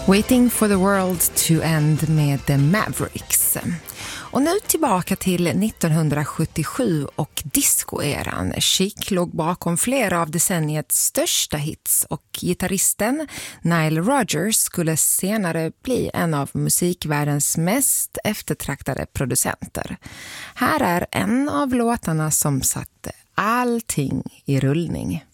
Waiting for the world to end med The Mavericks. Och nu tillbaka till 1977 och discoeran. Chic låg bakom flera av decenniets största hits och gitarristen Nile Rodgers skulle senare bli en av musikvärldens mest eftertraktade producenter. Här är en av låtarna som satte allting i rullning.